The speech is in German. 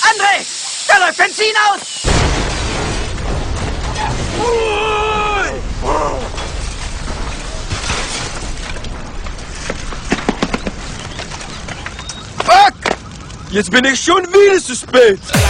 André, da läuft Benzin aus! Fuck! Jetzt bin ich schon wieder zu spät.